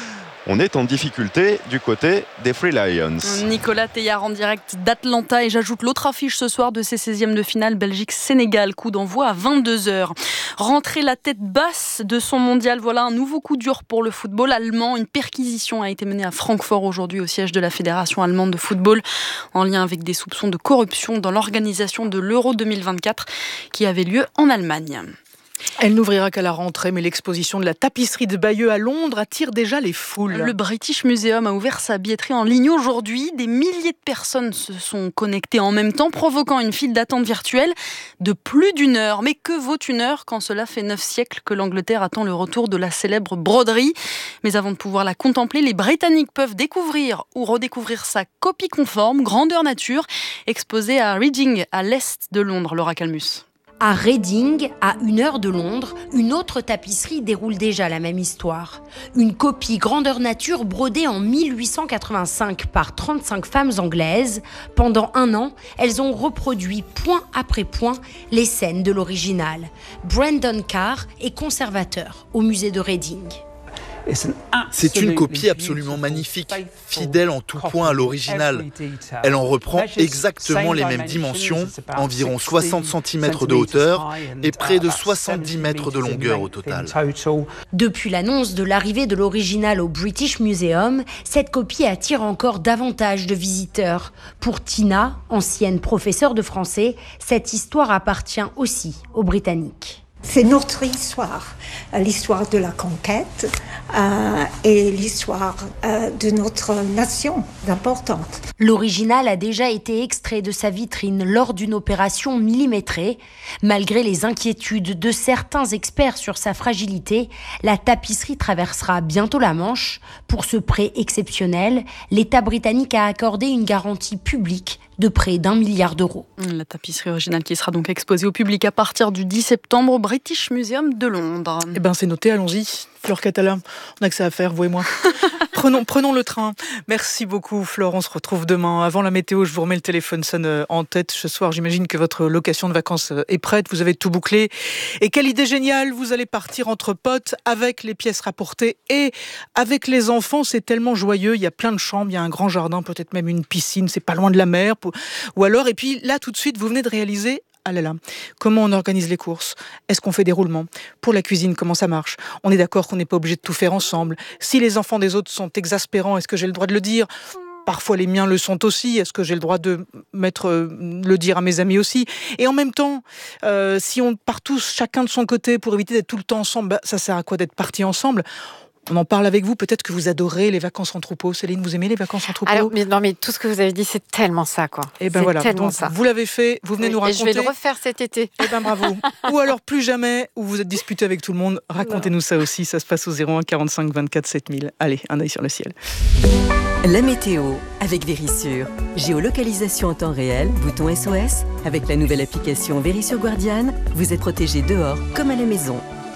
on est en difficulté du côté des Free Lions. Nicolas Théillard en direct d'Atlanta et j'ajoute l'autre affiche ce soir de ces seizièmes de finale Belgique-Sénégal, coup d'envoi à vingt-deux heures. Rentrer la tête basse de son mondial, voilà un nouveau coup dur pour le football allemand. Une perquisition a été menée à Francfort aujourd'hui au siège de la Fédération allemande de football en lien avec des soupçons de corruption dans l'organisation de l'Euro deux mille vingt-quatre qui avait lieu en Allemagne. Elle n'ouvrira qu'à la rentrée, mais l'exposition de la tapisserie de Bayeux à Londres attire déjà les foules. Le British Museum a ouvert sa billetterie en ligne aujourd'hui. Des milliers de personnes se sont connectées en même temps, provoquant une file d'attente virtuelle de plus d'une heure. Mais que vaut une heure quand cela fait neuf siècles que l'Angleterre attend le retour de la célèbre broderie ? Mais avant de pouvoir la contempler, les Britanniques peuvent découvrir ou redécouvrir sa copie conforme, grandeur nature, exposée à Reading, à l'est de Londres. Laura Calmus. À Reading, à une heure de Londres, une autre tapisserie déroule déjà la même histoire. Une copie grandeur nature brodée en mille huit cent quatre-vingt-cinq par trente-cinq femmes anglaises. Pendant un an, elles ont reproduit point après point les scènes de l'original. Brandon Carr est conservateur au musée de Reading. C'est une copie absolument magnifique, fidèle en tout point à l'original. Elle en reprend exactement les mêmes dimensions, environ soixante centimètres de hauteur et près de soixante-dix mètres de longueur au total. Depuis l'annonce de l'arrivée de l'original au British Museum, cette copie attire encore davantage de visiteurs. Pour Tina, ancienne professeure de français, cette histoire appartient aussi aux Britanniques. C'est notre histoire, l'histoire de la conquête euh, et l'histoire euh, de notre nation importante. L'original a déjà été extrait de sa vitrine lors d'une opération millimétrée. Malgré les inquiétudes de certains experts sur sa fragilité, la tapisserie traversera bientôt la Manche. Pour ce prêt exceptionnel, l'État britannique a accordé une garantie publique de près d'un milliard d'euros. La tapisserie originale qui sera donc exposée au public à partir du dix septembre au British Museum de Londres. Eh bien, c'est noté, allons-y. Fleur Catala, on a que ça à faire, vous et moi. prenons, prenons le train. Merci beaucoup, Fleur. On se retrouve demain. Avant la météo, je vous remets le téléphone sonne en tête. Ce soir, j'imagine que votre location de vacances est prête. Vous avez tout bouclé. Et quelle idée géniale. Vous allez partir entre potes avec les pièces rapportées et avec les enfants. C'est tellement joyeux. Il y a plein de chambres. Il y a un grand jardin, peut-être même une piscine. C'est pas loin de la mer. Ou alors, et puis là, tout de suite, vous venez de réaliser... Ah là là, comment on organise les courses ? Est-ce qu'on fait des roulements ? Pour la cuisine, comment ça marche ? On est d'accord qu'on n'est pas obligé de tout faire ensemble. Si les enfants des autres sont exaspérants, est-ce que j'ai le droit de le dire ? Parfois, les miens le sont aussi. Est-ce que j'ai le droit de mettre, le dire à mes amis aussi ? Et en même temps, euh, si on part tous chacun de son côté pour éviter d'être tout le temps ensemble, bah, ça sert à quoi d'être partis ensemble ? On en parle avec vous. Peut-être que vous adorez les vacances en troupeau. Céline, vous aimez les vacances en troupeau ? Alors, mais, non, mais tout ce que vous avez dit, c'est tellement ça, quoi. Et ben voilà. Donc, ça. Vous l'avez fait. Vous venez oui, nous raconter. Et je vais le refaire cet été. Et ben bravo. Ou alors plus jamais, où vous êtes disputé avec tout le monde. Racontez-nous ça aussi. Ça se passe au zéro un quarante-cinq vingt-quatre sept mille. Allez, un œil sur le ciel. La météo avec Vérissure. Géolocalisation en temps réel, bouton S O S. Avec la nouvelle application Vérissure Guardian, vous êtes protégé dehors comme à la maison.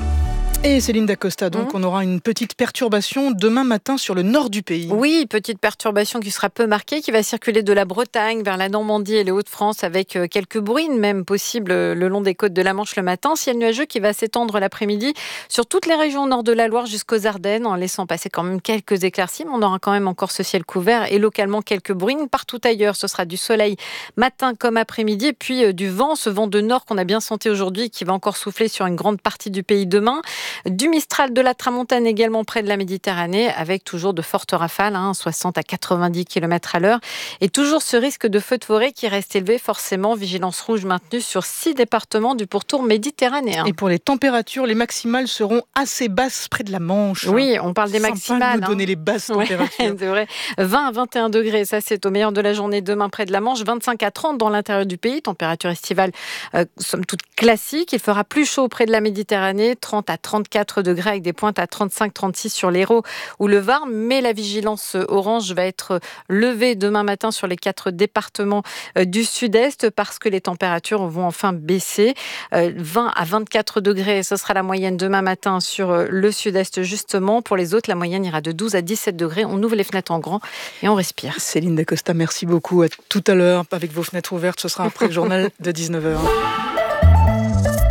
Et Céline Dacosta, donc mmh. on aura une petite perturbation demain matin sur le nord du pays. Oui, petite perturbation qui sera peu marquée, qui va circuler de la Bretagne vers la Normandie et les Hauts-de-France avec quelques bruines même possibles le long des côtes de la Manche le matin. Ciel nuageux qui va s'étendre l'après-midi sur toutes les régions au nord de la Loire jusqu'aux Ardennes en laissant passer quand même quelques éclaircies. Mais on aura quand même encore ce ciel couvert et localement quelques bruines. Partout ailleurs, ce sera du soleil matin comme après-midi et puis euh, du vent, ce vent de nord qu'on a bien senti aujourd'hui qui va encore souffler sur une grande partie du pays demain. Du Mistral, de la Tramontane également près de la Méditerranée, avec toujours de fortes rafales, hein, soixante à quatre-vingt-dix kilomètres à l'heure. Et toujours ce risque de feu de forêt qui reste élevé, forcément. Vigilance rouge maintenue sur six départements du pourtour méditerranéen. Et pour les températures, les maximales seront assez basses près de la Manche. Oui, on parle des Sympa maximales. De nous donner hein. les basses températures. Ouais, c'est vrai. vingt à vingt et un degrés, ça c'est au meilleur de la journée demain près de la Manche. vingt-cinq à trente dans l'intérieur du pays. Température estivale, euh, somme toute classique. Il fera plus chaud près de la Méditerranée, trente à trente-quatre degrés avec des pointes à trente-cinq à trente-six sur l'Hérault ou le Var. Mais la vigilance orange va être levée demain matin sur les quatre départements du sud-est parce que les températures vont enfin baisser. vingt à vingt-quatre degrés, ce sera la moyenne demain matin sur le sud-est justement. Pour les autres, la moyenne ira de douze à dix-sept degrés. On ouvre les fenêtres en grand et on respire. Céline Dacosta, merci beaucoup. À tout à l'heure avec vos fenêtres ouvertes. Ce sera après le journal de dix-neuf heures. Ce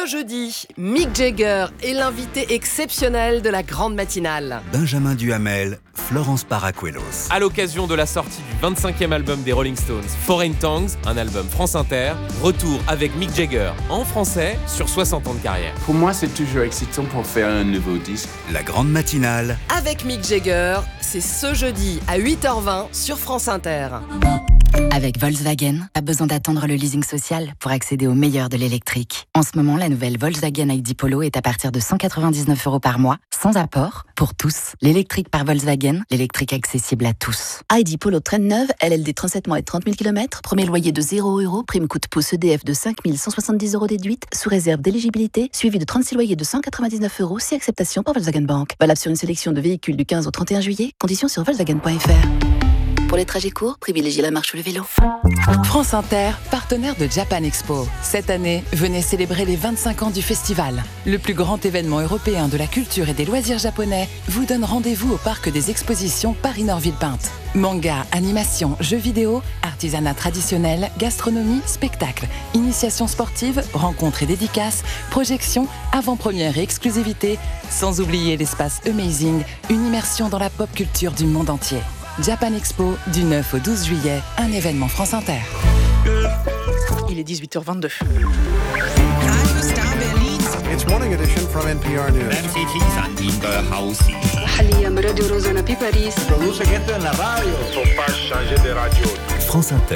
Ce jeudi, Mick Jagger est l'invité exceptionnel de la grande matinale. Benjamin Duhamel, Florence Paracuelos. À l'occasion de la sortie du vingt-cinquième album des Rolling Stones, Foreign Tongues, un album France Inter, retour avec Mick Jagger en français sur soixante ans de carrière. Pour moi, c'est toujours excitant pour faire un nouveau disque. La grande matinale. Avec Mick Jagger, c'est ce jeudi à huit heures vingt sur France Inter. Avec Volkswagen, pas besoin d'attendre le leasing social pour accéder au meilleur de l'électrique. En ce moment, la nouvelle Volkswagen I D Polo est à partir de cent quatre-vingt-dix-neuf euros par mois, sans apport, pour tous. L'électrique par Volkswagen, l'électrique accessible à tous. I D Polo traîne neuve, L L D trente-sept mois et trente mille kilomètres, premier loyer de zéro euro, prime coût pouce E D F de cinq mille cent soixante-dix euros déduite, sous réserve d'éligibilité, suivi de trente-six loyers de cent quatre-vingt-dix-neuf euros, si acceptation par Volkswagen Bank. Valable sur une sélection de véhicules du quinze au trente et un juillet, conditions sur volkswagen point f r. Pour les trajets courts, privilégiez la marche ou le vélo. France Inter, partenaire de Japan Expo. Cette année, venez célébrer les vingt-cinq ans du festival. Le plus grand événement européen de la culture et des loisirs japonais vous donne rendez-vous au parc des expositions Paris-Nord-Villepinte. Manga, animation, jeux vidéo, artisanat traditionnel, gastronomie, spectacle, initiation sportive, rencontres et dédicaces, projections, avant-première et exclusivité, sans oublier l'espace Amazing, une immersion dans la pop culture du monde entier. Japan Expo, du neuf au douze juillet, un événement France Inter. Il est dix-huit heures vingt-deux. It's morning edition from N P R News. France Inter.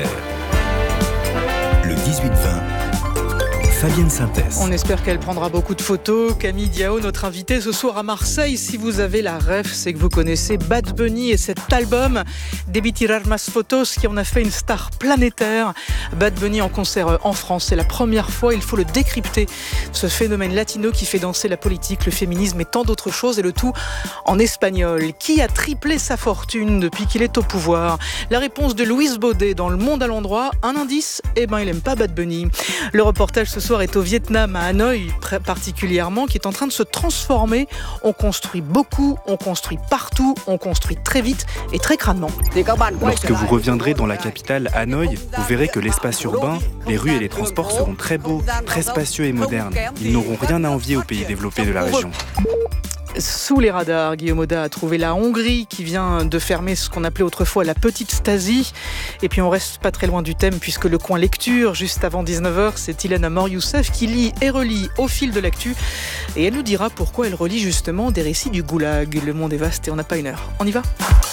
Le dix-huit vingt. Fabienne Synthèse. On espère qu'elle prendra beaucoup de photos. Camille Diao, notre invitée ce soir à Marseille. Si vous avez la ref, c'est que vous connaissez Bad Bunny et cet album Debí tirar más fotos qui en a fait une star planétaire. Bad Bunny en concert en France, c'est la première fois. Il faut le décrypter, ce phénomène latino qui fait danser la politique, le féminisme et tant d'autres choses, et le tout en espagnol. Qui a triplé sa fortune depuis qu'il est au pouvoir? La réponse de Louise Baudet dans Le Monde à l'endroit. Un indice, eh ben il aime pas Bad Bunny. Le reportage ce soir est au Vietnam, à Hanoï particulièrement, qui est en train de se transformer. On construit beaucoup, on construit partout, on construit très vite et très crânement. Lorsque vous reviendrez dans la capitale, Hanoï, vous verrez que l'espace urbain, les rues et les transports seront très beaux, très spacieux et modernes. Ils n'auront rien à envier aux pays développés de la région. Sous les radars, Guillaume Oda a trouvé la Hongrie qui vient de fermer ce qu'on appelait autrefois la petite Stasi. Et puis on reste pas très loin du thème puisque le coin lecture, juste avant dix-neuf heures, c'est Ilana Mor-Youssef qui lit et relit au fil de l'actu. Et elle nous dira pourquoi elle relit justement des récits du goulag. Le monde est vaste et on n'a pas une heure. On y va ?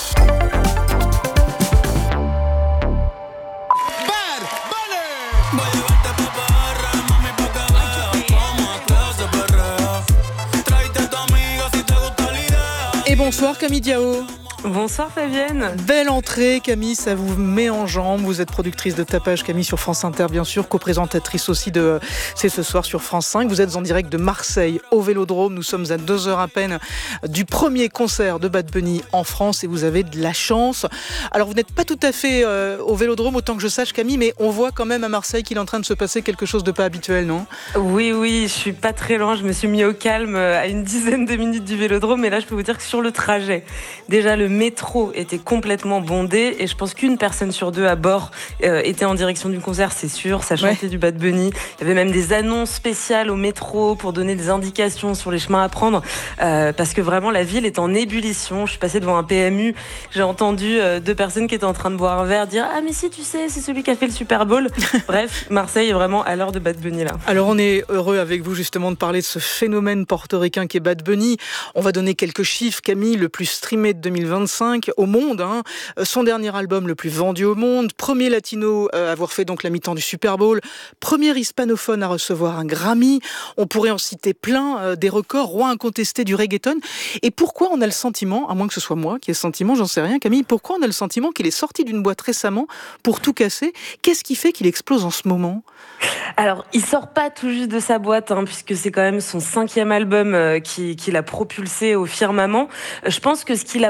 Et bonsoir Camille Diao. Bonsoir Fabienne. Belle entrée Camille, ça vous met en jambes. Vous êtes productrice de Tapage Camille sur France Inter bien sûr, co-présentatrice aussi de C'est ce soir sur France cinq. Vous êtes en direct de Marseille au Vélodrome. Nous sommes à deux heures à peine du premier concert de Bad Bunny en France et vous avez de la chance. Alors vous n'êtes pas tout à fait euh, au Vélodrome autant que je sache Camille, mais on voit quand même à Marseille qu'il est en train de se passer quelque chose de pas habituel, non ? Oui, oui, je suis pas très loin. Je me suis mis au calme à une dizaine de minutes du Vélodrome et là je peux vous dire que sur le trajet, déjà le métro était complètement bondé et je pense qu'une personne sur deux à bord euh, était en direction du concert, c'est sûr. Ça chantait ouais. du Bad Bunny. Il y avait même des annonces spéciales au métro pour donner des indications sur les chemins à prendre euh, parce que vraiment la ville est en ébullition. Je suis passée devant un P M U, j'ai entendu euh, deux personnes qui étaient en train de boire un verre dire « Ah mais si tu sais, c'est celui qui a fait le Super Bowl ». Bref, Marseille est vraiment à l'heure de Bad Bunny là. Alors on est heureux avec vous justement de parler de ce phénomène portoricain qui est Bad Bunny. On va donner quelques chiffres. Camille, le plus streamé de deux mille vingt-cinq au monde, hein. Son dernier album le plus vendu au monde, premier latino à avoir fait donc la mi-temps du Super Bowl, premier hispanophone à recevoir un Grammy. On pourrait en citer plein, euh, des records, roi incontesté du reggaeton. Et pourquoi on a le sentiment, à moins que ce soit moi qui ai le sentiment, j'en sais rien Camille, pourquoi on a le sentiment qu'il est sorti d'une boîte récemment pour tout casser? Qu'est-ce qui fait qu'il explose en ce moment? Alors, il sort pas tout juste de sa boîte, hein, puisque c'est quand même son cinquième album euh, qui, qui l'a propulsé au firmament. Je pense que ce qui l'a propulsé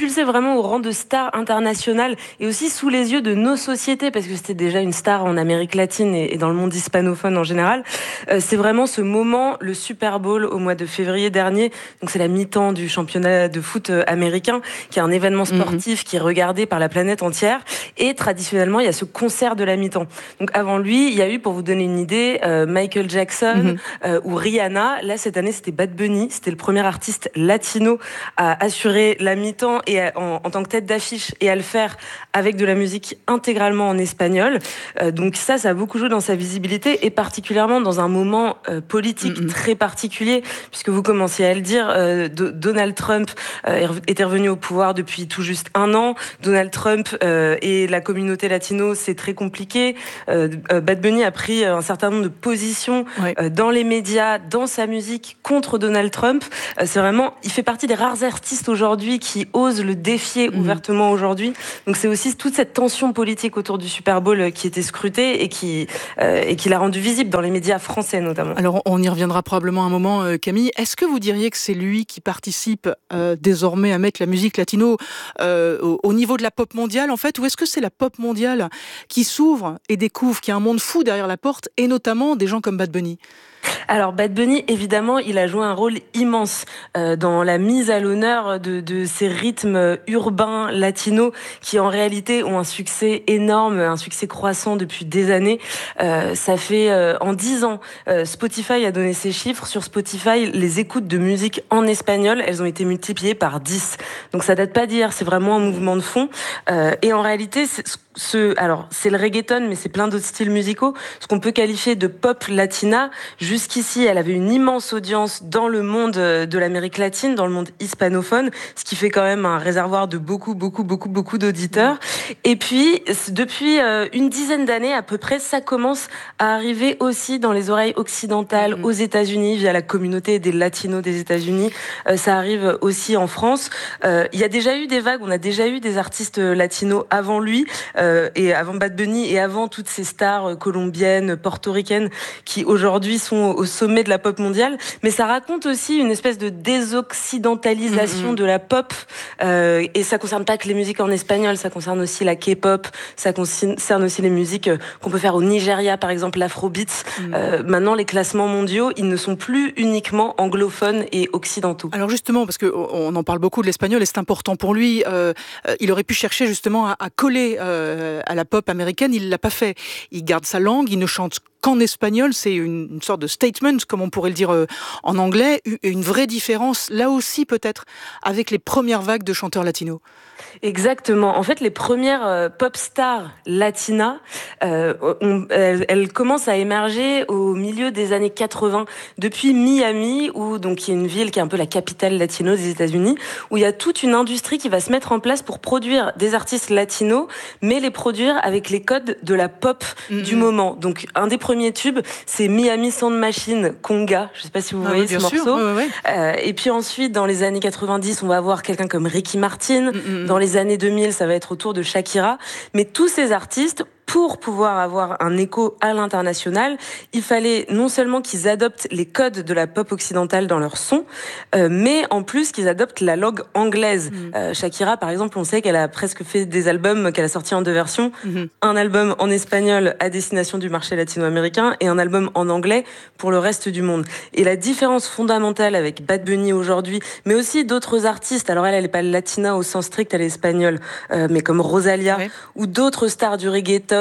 propulsé vraiment au rang de star internationale et aussi sous les yeux de nos sociétés, parce que c'était déjà une star en Amérique latine et, et dans le monde hispanophone en général. Euh, c'est vraiment ce moment, le Super Bowl au mois de février dernier. Donc c'est la mi-temps du championnat de foot américain, qui est un événement sportif mmh. qui est regardé par la planète entière. Et traditionnellement, il y a ce concert de la mi-temps. Donc avant lui, il y a eu, pour vous donner une idée, euh, Michael Jackson mmh. euh, ou Rihanna. Là, cette année, c'était Bad Bunny. C'était le premier artiste latino à assurer la mi-temps et à, en, en tant que tête d'affiche, et à le faire avec de la musique intégralement en espagnol. Euh, donc ça, ça a beaucoup joué dans sa visibilité, et particulièrement dans un moment euh, politique mmh. très particulier, puisque vous commenciez à le dire, euh, de, Donald Trump euh, était revenu au pouvoir depuis tout juste un an. Donald Trump euh, et la communauté latino, c'est très compliqué. Euh, Bad Bunny a pris un certain nombre de positions ouais. euh, dans les médias, dans sa musique, contre Donald Trump. Euh, c'est vraiment, il fait partie des rares artistes aujourd'hui qui osent le défier mmh. ouvertement aujourd'hui. Donc c'est aussi toute cette tension politique autour du Super Bowl qui était scrutée et qui, euh, et qui l'a rendu visible dans les médias français notamment. Alors on y reviendra probablement un moment, euh, Camille. Est-ce que vous diriez que c'est lui qui participe euh, désormais à mettre la musique latino euh, au, au niveau de la pop mondiale en fait, ou est-ce que c'est la pop mondiale qui s'ouvre et découvre qu'il y a un monde fou derrière la porte, et notamment des gens comme Bad Bunny? Alors Bad Bunny, évidemment, il a joué un rôle immense euh, dans la mise à l'honneur de, de ces rythmes urbains latinos qui en réalité ont un succès énorme, un succès croissant depuis des années. Euh, ça fait euh, en dix ans, euh, Spotify a donné ses chiffres. Sur Spotify, les écoutes de musique en espagnol, elles ont été multipliées par dix. Donc ça date pas d'hier, c'est vraiment un mouvement de fond. Euh, et en réalité, c'est, ce, alors c'est le reggaeton, mais c'est plein d'autres styles musicaux, ce qu'on peut qualifier de pop latina. Jusqu'ici, elle avait une immense audience dans le monde de l'Amérique latine, dans le monde hispanophone, ce qui fait quand même un réservoir de beaucoup, beaucoup, beaucoup, beaucoup d'auditeurs. Et puis, depuis une dizaine d'années à peu près, ça commence à arriver aussi dans les oreilles occidentales, mmh. aux États-Unis, via la communauté des latinos des États-Unis. Euh, ça arrive aussi en France. Euh, il y a déjà eu des vagues, on a déjà eu des artistes latinos avant lui, euh, et avant Bad Bunny, et avant toutes ces stars colombiennes, portoricaines, qui aujourd'hui sont au sommet de la pop mondiale, mais ça raconte aussi une espèce de désoccidentalisation mmh. de la pop, euh, et ça concerne pas que les musiques en espagnol, ça concerne aussi la K-pop, ça concerne aussi les musiques qu'on peut faire au Nigeria, par exemple l'afrobeat. Mmh. Euh, maintenant, les classements mondiaux, ils ne sont plus uniquement anglophones et occidentaux. Alors justement, parce qu'on en parle beaucoup de l'espagnol et c'est important pour lui, euh, il aurait pu chercher justement à, à coller euh, à la pop américaine, il l'a pas fait. Il garde sa langue, il ne chante qu'en espagnol, c'est une, une sorte de statement, comme on pourrait le dire euh, en anglais, une vraie différence, là aussi peut-être, avec les premières vagues de chanteurs latinos. Exactement. En fait, les premières euh, pop stars latinas, euh, on, elles, elles commencent à émerger au milieu des années quatre-vingts, depuis Miami, où donc il y a une ville qui est un peu la capitale latino des États-Unis, où il y a toute une industrie qui va se mettre en place pour produire des artistes latinos, mais les produire avec les codes de la pop mm-hmm. du moment. Donc, un des premiers tubes, c'est Miami Sound Machine, Conga. Je sais pas si vous ah voyez oui, ce morceau. Ouais, ouais. Euh, et puis ensuite, dans les années quatre-vingt-dix, on va avoir quelqu'un comme Ricky Martin. Mm-hmm. Dans les années deux mille, ça va être autour de Shakira. Mais tous ces artistes, pour pouvoir avoir un écho à l'international, il fallait non seulement qu'ils adoptent les codes de la pop occidentale dans leur son, euh, mais en plus qu'ils adoptent la langue anglaise. Mmh. Euh, Shakira, par exemple, on sait qu'elle a presque fait des albums qu'elle a sortis en deux versions. Mmh. Un album en espagnol à destination du marché latino-américain et un album en anglais pour le reste du monde. Et la différence fondamentale avec Bad Bunny aujourd'hui, mais aussi d'autres artistes, alors elle, elle n'est pas latina au sens strict, elle est espagnole, euh, mais comme Rosalia, ouais. ou d'autres stars du reggaeton,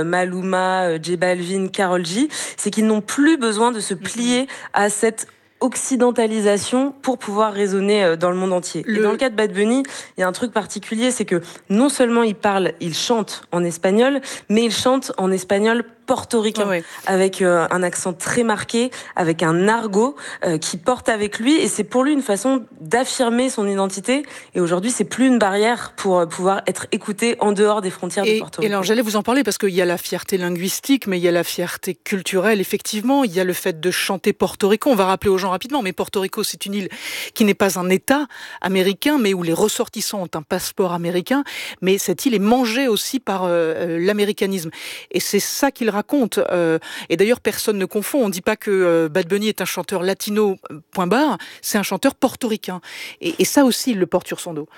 Maluma, J Balvin, Karol G, c'est qu'ils n'ont plus besoin de se plier à cette occidentalisation pour pouvoir résonner dans le monde entier. Le... Et dans le cas de Bad Bunny, il y a un truc particulier, c'est que non seulement il parle, il chante en espagnol, mais il chante en espagnol portoricain, oh ouais. avec euh, un accent très marqué, avec un argot euh, qui porte avec lui, et c'est pour lui une façon d'affirmer son identité, et aujourd'hui c'est plus une barrière pour euh, pouvoir être écouté en dehors des frontières et, de Porto Rico. Et alors j'allais vous en parler, parce qu'il y a la fierté linguistique, mais il y a la fierté culturelle, effectivement, il y a le fait de chanter Porto Rico, on va rappeler aux gens rapidement, mais Porto Rico c'est une île qui n'est pas un État américain, mais où les ressortissants ont un passeport américain, mais cette île est mangée aussi par euh, l'américanisme, et c'est ça qu'il raconte. Euh, et d'ailleurs, personne ne confond. On ne dit pas que euh, Bad Bunny est un chanteur latino, point barre. C'est un chanteur portoricain. Et, et ça aussi, il le porte sur son dos.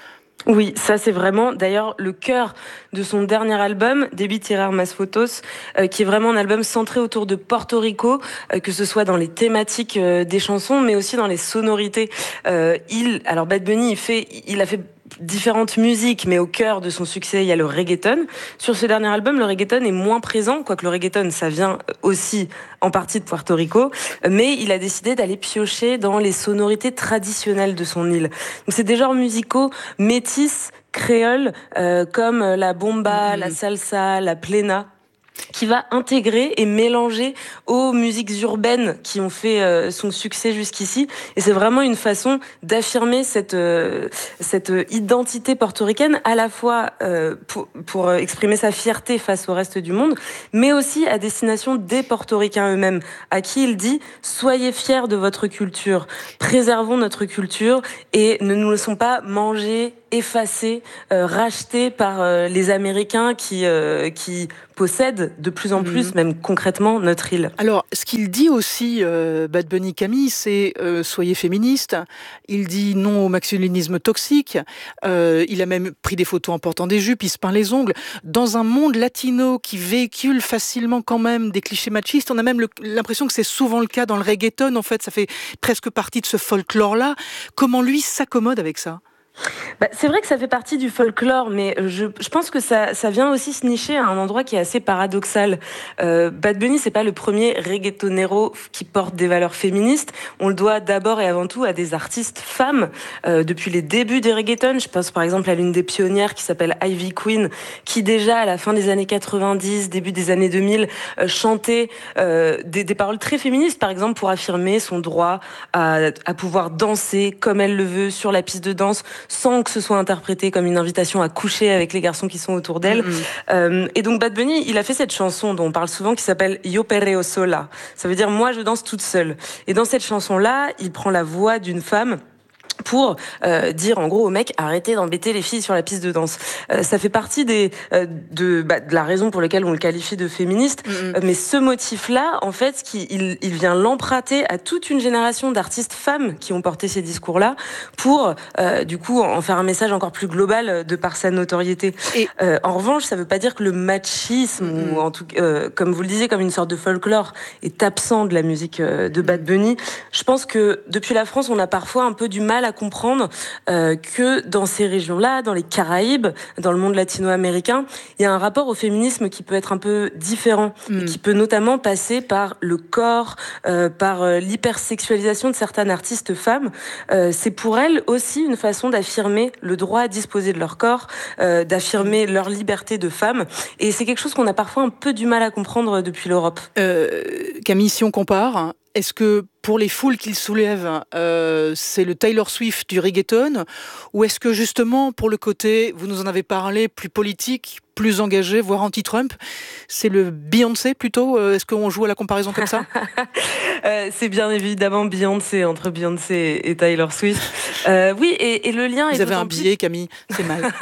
Oui, ça c'est vraiment d'ailleurs le cœur de son dernier album, Debí tirar más fotos, euh, qui est vraiment un album centré autour de Porto Rico, euh, que ce soit dans les thématiques euh, des chansons, mais aussi dans les sonorités. Euh, il, alors Bad Bunny, il fait, il a fait différentes musiques, mais au cœur de son succès, il y a le reggaeton. Sur ce dernier album, le reggaeton est moins présent, quoique le reggaeton, ça vient aussi en partie de Puerto Rico, mais il a décidé d'aller piocher dans les sonorités traditionnelles de son île. Donc c'est des genres musicaux métis, créoles, euh, comme la bomba, mmh. la salsa, la plena, qui va intégrer et mélanger aux musiques urbaines qui ont fait euh, son succès jusqu'ici. Et c'est vraiment une façon d'affirmer cette, euh, cette identité portoricaine, à la fois euh, pour, pour exprimer sa fierté face au reste du monde, mais aussi à destination des portoricains eux-mêmes, à qui il dit « Soyez fiers de votre culture, préservons notre culture et ne nous laissons pas manger, effacés, euh, rachetés par euh, les Américains qui, euh, qui possèdent de plus en plus, mmh. même concrètement, notre île. » Alors, ce qu'il dit aussi, euh, Bad Bunny Camille, c'est euh, « soyez féministes ». Il dit non au masculinisme toxique. Euh, il a même pris des photos en portant des jupes, il se peint les ongles. Dans un monde latino qui véhicule facilement quand même des clichés machistes, on a même le, l'impression que c'est souvent le cas dans le reggaeton. En fait, ça fait presque partie de ce folklore-là. Comment lui s'accommode avec ça ? Bah, c'est vrai que ça fait partie du folklore, mais je, je pense que ça, ça vient aussi se nicher à un endroit qui est assez paradoxal. Euh, Bad Bunny, c'est pas le premier reggaetonero qui porte des valeurs féministes. On le doit d'abord et avant tout à des artistes femmes. Euh, depuis les débuts des reggaeton, je pense par exemple à l'une des pionnières qui s'appelle Ivy Queen, qui déjà à la fin des années quatre-vingt-dix, début des années deux mille, euh, chantait euh, des, des paroles très féministes, par exemple pour affirmer son droit à, à pouvoir danser comme elle le veut sur la piste de danse, sans que ce soit interprété comme une invitation à coucher avec les garçons qui sont autour d'elle. Mm-hmm. Euh, et donc Bad Bunny, il a fait cette chanson dont on parle souvent qui s'appelle Yo Perreo Sola. Ça veut dire moi je danse toute seule. Et dans cette chanson-là, il prend la voix d'une femme pour euh, dire en gros au mec arrêtez d'embêter les filles sur la piste de danse. Euh, ça fait partie des euh, de, bah, de la raison pour laquelle on le qualifie de féministe. Mm-hmm. Euh, mais ce motif-là, en fait, qui, il, il vient l'emprunter à toute une génération d'artistes femmes qui ont porté ces discours-là pour euh, du coup en faire un message encore plus global de par sa notoriété. Et euh, en revanche, ça veut pas dire que le machisme mm-hmm. ou en tout euh, comme vous le disiez, comme une sorte de folklore est absent de la musique euh, de Bad Bunny. Je pense que depuis la France, on a parfois un peu du mal à comprendre euh, que dans ces régions-là, dans les Caraïbes, dans le monde latino-américain, il y a un rapport au féminisme qui peut être un peu différent, mmh. et qui peut notamment passer par le corps, euh, par euh, l'hypersexualisation de certaines artistes femmes. Euh, c'est pour elles aussi une façon d'affirmer le droit à disposer de leur corps, euh, d'affirmer leur liberté de femme. Et c'est quelque chose qu'on a parfois un peu du mal à comprendre depuis l'Europe. Euh, Camille, si on compare, est-ce que pour les foules qu'il soulève, euh, c'est le Taylor Swift du reggaeton, ou est-ce que justement, pour le côté, vous nous en avez parlé, plus politique, plus engagé, voire anti-Trump, c'est le Beyoncé plutôt? Est-ce qu'on joue à la comparaison comme ça? euh, C'est bien évidemment Beyoncé, entre Beyoncé et Taylor Swift. Euh, oui, et, et le lien vous est... Vous avez un billet, plus... Camille, c'est mal.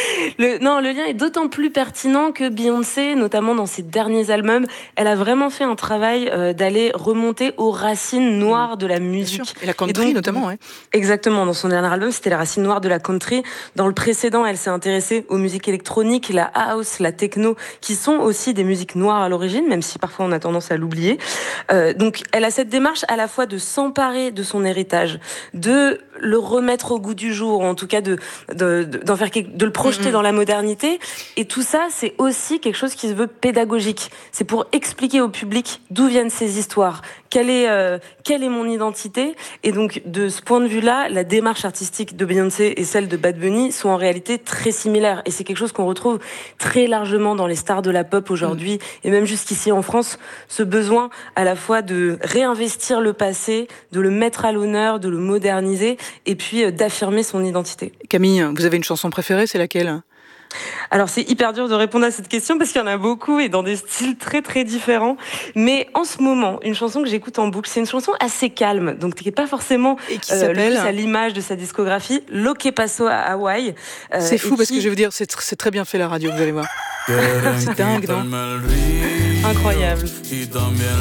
le, non, le lien est d'autant plus pertinent que Beyoncé, notamment dans ses derniers albums, elle a vraiment fait un travail euh, d'aller remonter aux racines noires de la musique. Et la country et donc, notamment, ouais. Exactement, dans son dernier album, c'était les racines noires de la country. Dans le précédent, elle s'est intéressée aux musiques électroniques, la house, la techno, qui sont aussi des musiques noires à l'origine, même si parfois on a tendance à l'oublier. Euh, donc, elle a cette démarche à la fois de s'emparer de son héritage, de le remettre au goût du jour, en tout cas de, de, de, d'en faire quelque, de le projeter mm-hmm. dans la modernité. Et tout ça, c'est aussi quelque chose qui se veut pédagogique. C'est pour expliquer au public d'où viennent ces histoires, quelle est, euh, quelle est mon identité. Et donc, de ce point de vue-là, la démarche artistique de Beyoncé et celle de Bad Bunny sont en réalité très similaires. Et c'est quelque chose qu'on retrouve très largement dans les stars de la pop aujourd'hui, mmh. et même jusqu'ici en France, ce besoin à la fois de réinvestir le passé, de le mettre à l'honneur, de le moderniser, et puis euh, d'affirmer son identité. Camille, vous avez une chanson préférée, c'est laquelle ? Alors c'est hyper dur de répondre à cette question parce qu'il y en a beaucoup et dans des styles très très différents. Mais en ce moment, une chanson que j'écoute en boucle, c'est une chanson assez calme, donc qui n'est pas forcément et qui euh, le plus à l'image de sa discographie, Lo que paso à Hawaï. Euh, c'est fou parce qui... que je vais vous dire, c'est, tr- c'est très bien fait la radio, vous allez voir. C'est dingue, non ? Incroyable. Il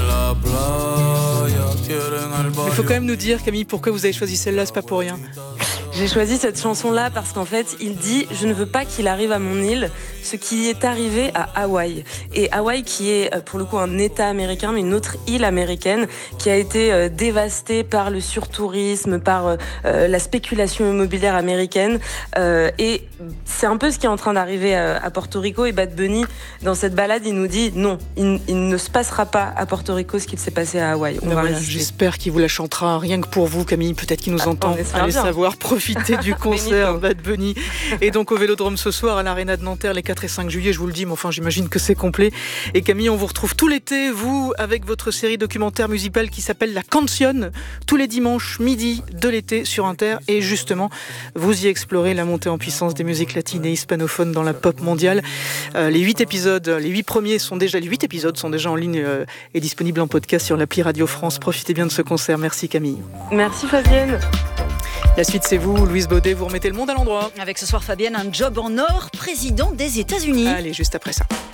faut quand même nous dire, Camille, pourquoi vous avez choisi celle-là, c'est pas pour rien. J'ai choisi cette chanson-là parce qu'en fait, il dit « Je ne veux pas qu'il arrive à mon île ce qui est arrivé à Hawaï ». Et Hawaï, qui est pour le coup un État américain, mais une autre île américaine, qui a été dévastée par le surtourisme, par euh, la spéculation immobilière américaine. Euh, et c'est un peu ce qui est en train d'arriver à, à Porto Rico. Et Bad Bunny, dans cette balade, il nous dit « Non, il, il ne se passera pas à Porto Rico ce qu'il s'est passé à Hawaï. On va voilà, j'espère qu'il vous la chantera rien que pour vous, Camille. Peut-être qu'il nous ah, entend. Allez bien. Savoir profiter du concert Bad Bunny. Et donc au Vélodrome ce soir à l'Arena de Nanterre les quatre et cinq juillet, je vous le dis, mais enfin j'imagine que c'est complet. Et Camille, on vous retrouve tout l'été, vous, avec votre série documentaire musicale qui s'appelle La Canción, tous les dimanches midi de l'été sur Inter. Et justement, vous y explorez la montée en puissance des musiques latines et hispanophones dans la pop mondiale. Euh, les huit épisodes, les huit premiers sont déjà, les huit épisodes sont déjà en ligne euh, et disponibles en podcast sur l'appli Radio France. Profitez bien de ce concert. Merci Camille. Merci Fabienne. La suite, c'est vous, Louise Baudet, vous remettez le monde à l'endroit. Avec ce soir, Fabienne, un job en or, président des États-Unis. Allez, juste après ça.